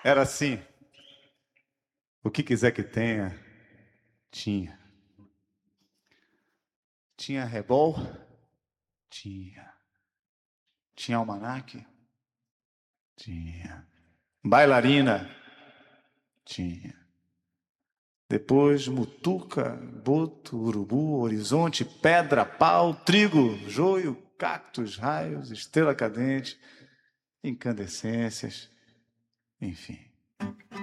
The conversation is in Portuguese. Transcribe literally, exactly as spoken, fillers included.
Era assim. O que quiser que tenha, tinha. Tinha rebol? Tinha. Tinha almanaque? Tinha. Bailarina? Tinha. Depois, mutuca, boto, urubu, horizonte, pedra, pau, trigo, joio, cactos, raios, estrela cadente, incandescências, enfim.